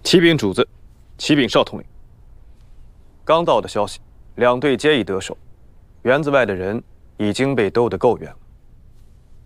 启禀主子，启禀少统领。刚到的消息，两队皆已得手，园子外的人已经被兜得够远了。